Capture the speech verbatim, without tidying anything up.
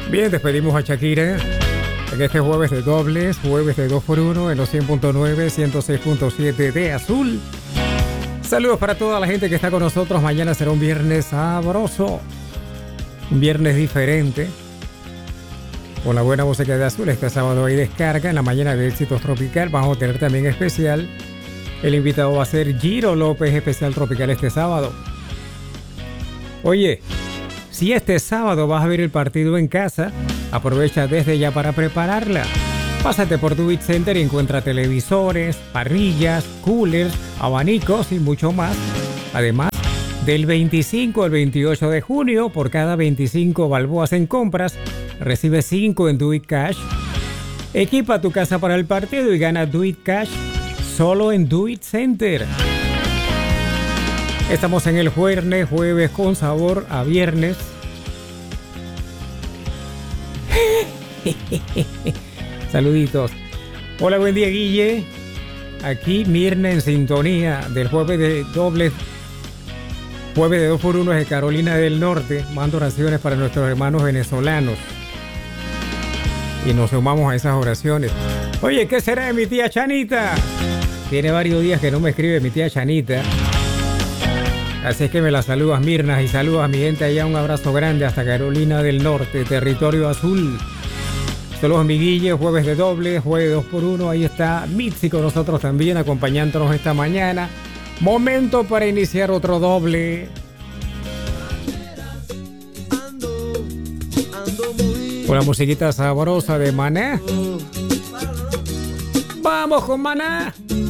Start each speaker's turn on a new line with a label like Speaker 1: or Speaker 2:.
Speaker 1: Bien, despedimos a Shakira en este jueves de dobles, jueves de dos por uno en los cien punto nueve, ciento seis punto siete de Azul. Saludos para toda la gente que está con nosotros. Mañana será un viernes sabroso, un viernes diferente, con la buena música de Azul. Este sábado hay descarga en la mañana de Éxitos Tropical. Vamos a tener también especial. El invitado va a ser Giro López, especial tropical este sábado. Oye, si este sábado vas a ver el partido en casa, aprovecha desde ya para prepararla. Pásate por Duit Center y encuentra televisores, parrillas, coolers, abanicos y mucho más. Además, del veinticinco al veintiocho de junio, por cada veinticinco balboas en compras, recibe cinco en Duit Cash. Equipa tu casa para el partido y gana Duit Cash solo en Duit Center. Estamos en el jueves, jueves con sabor a viernes. Saluditos. Hola, buen día, Guille. Aquí Mirna en sintonía del jueves de doble, jueves de dos por uno de Carolina del Norte. Mando oraciones para nuestros hermanos venezolanos y nos sumamos a esas oraciones. Oye, ¿qué será de mi tía Chanita? Tiene varios días que no me escribe mi tía Chanita. Así es que me la saludas, Mirna, y saludos a mi gente allá. Un abrazo grande hasta Carolina del Norte, territorio azul. Saludos a mi Guille, jueves de doble, jueves dos por uno. Ahí está Mitzi con nosotros también, acompañándonos esta mañana. Momento para iniciar otro doble. Con la musiquita sabrosa de Maná. ¡Vamos con Maná!